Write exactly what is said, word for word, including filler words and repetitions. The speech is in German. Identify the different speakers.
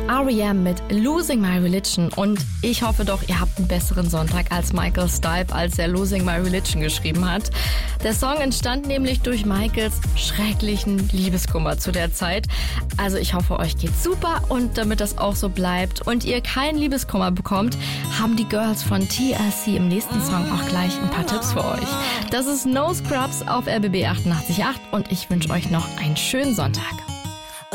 Speaker 1: R E M mit Losing My Religion und ich hoffe doch, ihr habt einen besseren Sonntag als Michael Stipe, als er Losing My Religion geschrieben hat. Der Song entstand nämlich durch Michaels schrecklichen Liebeskummer zu der Zeit. Also ich hoffe, euch geht's super und damit das auch so bleibt und ihr keinen Liebeskummer bekommt, haben die Girls von T L C im nächsten Song auch gleich ein paar Tipps für euch. Das ist No Scrubs auf R B B achtundachtzig Komma acht und ich wünsche euch noch einen schönen Sonntag.